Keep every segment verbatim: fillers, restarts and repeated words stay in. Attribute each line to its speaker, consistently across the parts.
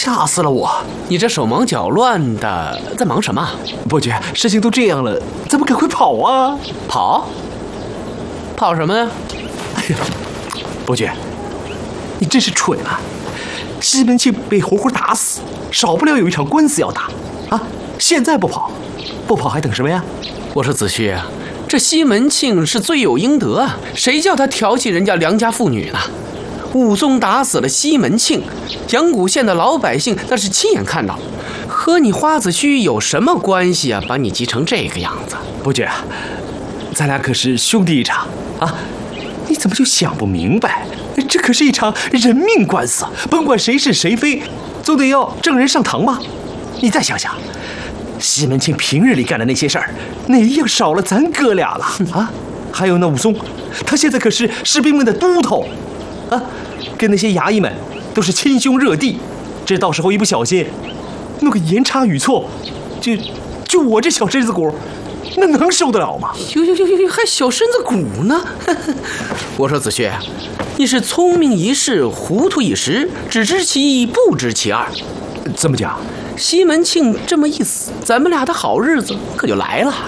Speaker 1: 吓死了我！
Speaker 2: 你这手忙脚乱的，在忙什么？
Speaker 1: 伯爵，事情都这样了，咱们赶快跑啊！
Speaker 2: 跑？跑什么呀？
Speaker 1: 哎呀，伯爵，你真是蠢啊！西门庆被活活打死，少不了有一场官司要打啊！现在不跑，不跑还等什么呀？
Speaker 2: 我说子虚啊，这西门庆是罪有应得啊，谁叫他调戏人家良家妇女呢？武松打死了西门庆，阳谷县的老百姓那是亲眼看到，和你花子虚有什么关系啊？把你急成这个样子。
Speaker 1: 伯爵，咱俩可是兄弟一场啊！你怎么就想不明白？这可是一场人命官司，甭管谁是谁非，总得要证人上堂吧？你再想想，西门庆平日里干的那些事儿，哪一样少了咱哥俩了啊？还有那武松，他现在可是士兵们的都头啊，跟那些衙役们都是亲兄热弟，这到时候一不小心弄个言差语错，就就我这小身子骨，那能受得了吗？
Speaker 2: 呦呦呦呦，还小身子骨呢！我说子虚，你是聪明一世，糊涂一时，只知其一，不知其二。
Speaker 1: 怎么讲？
Speaker 2: 西门庆这么一死，咱们俩的好日子可就来了。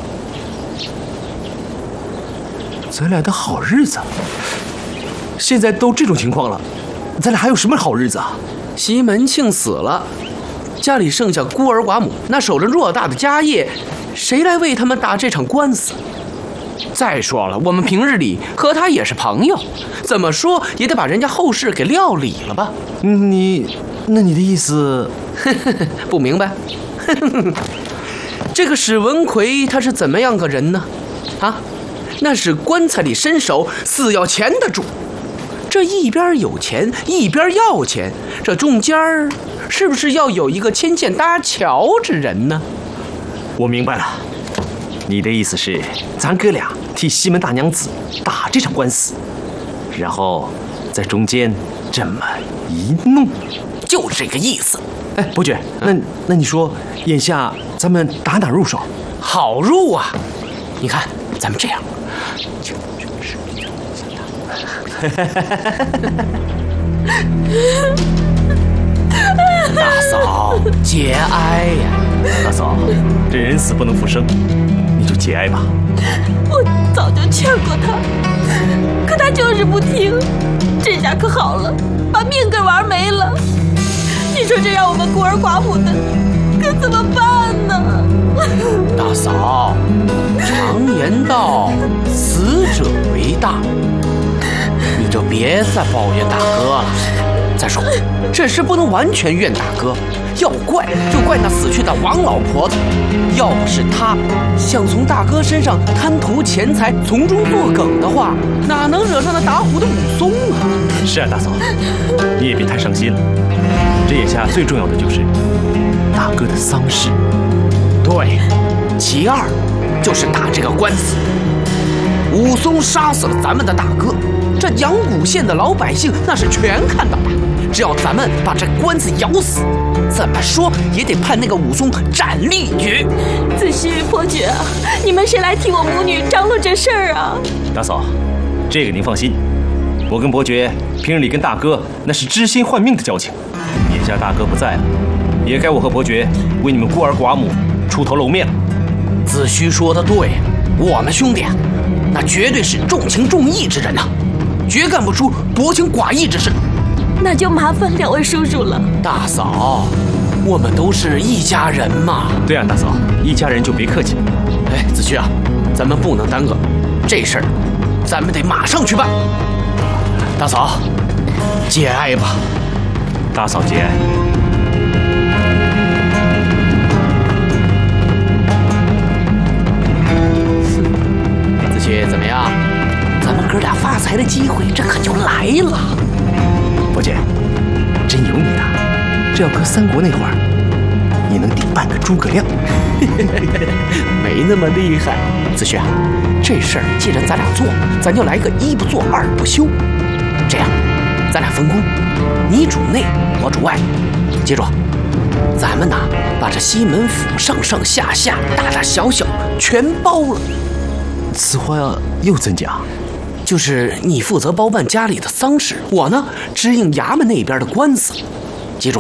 Speaker 1: 咱俩的好日子？现在都这种情况了，咱俩还有什么好日子啊？
Speaker 2: 西门庆死了，家里剩下孤儿寡母，那守着偌大的家业，谁来为他们打这场官司？再说了，我们平日里和他也是朋友，怎么说也得把人家后事给料理了吧？
Speaker 1: 你，那你的意思？
Speaker 2: 不明白？这个史文奎他是怎么样个人呢？啊，那是棺材里伸手，死要钱的主。这一边有钱，一边要钱，这中间儿是不是要有一个牵线搭桥之人呢？
Speaker 1: 我明白了，你的意思是，咱哥俩替西门大娘子打这场官司，然后在中间这么一弄，
Speaker 2: 就这个意思。
Speaker 1: 哎，伯爵，那那你说，眼下咱们打哪入手？
Speaker 2: 好入啊！你看，咱们这样。大嫂，节哀呀！
Speaker 1: 大嫂，这人死不能复生，你就节哀吧。
Speaker 3: 我早就劝过他，可他就是不听。这下可好了，把命给玩没了。你说这让我们孤儿寡母的，可怎么办呢？
Speaker 2: 大嫂，常言道，死者为大。你就别再抱怨大哥了。再说，这事不能完全怨大哥，要怪就怪那死去的王老婆子。要不是她想从大哥身上贪图钱财，从中作梗的话，哪能惹上那打虎的武松啊？
Speaker 1: 是啊，大嫂，你也别太伤心了。这眼下最重要的就是大哥的丧事。
Speaker 2: 对，其二就是打这个官司。武松杀死了咱们的大哥，这阳谷县的老百姓那是全看到的。只要咱们把这官司咬死，怎么说也得判那个武松斩立决。
Speaker 3: 子虚伯爵啊，你们谁来替我母女张罗这事儿啊？
Speaker 1: 大嫂，这个您放心，我跟伯爵平日里跟大哥那是知心换命的交情。眼下大哥不在了，也该我和伯爵为你们孤儿寡母出头露面了。
Speaker 2: 子虚说的对，我们兄弟啊，那绝对是重情重义之人呐、啊，绝干不出薄情寡义之事。
Speaker 3: 那就麻烦两位叔叔了。
Speaker 2: 大嫂，我们都是一家人嘛。
Speaker 1: 对啊，大嫂，一家人就别客气了。
Speaker 2: 哎，子虚啊，咱们不能耽搁，这事儿咱们得马上去办。大嫂，节哀吧。
Speaker 1: 大嫂节哀。
Speaker 2: 子虚怎么样？咱们哥俩发财的机会这可就来了。
Speaker 1: 伯爵，真有你的！这要搁三国那会儿，你能顶半个诸葛亮。
Speaker 2: 没那么厉害。子虚啊，这事儿既然咱俩做，咱就来个一不做二不休。这样，咱俩分工，你主内，我主外。记住，咱们呐，把这西门府上上下下、大大小小全包了。
Speaker 1: 此话又怎讲？
Speaker 2: 就是你负责包办家里的丧事，我呢支应衙门那边的官司。